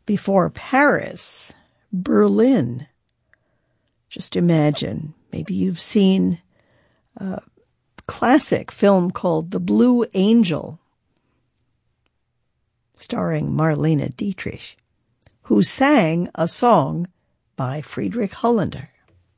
before Paris, Berlin. Just imagine, maybe you've seen a classic film called The Blue Angel, starring Marlene Dietrich, who sang a song by Friedrich Hollander.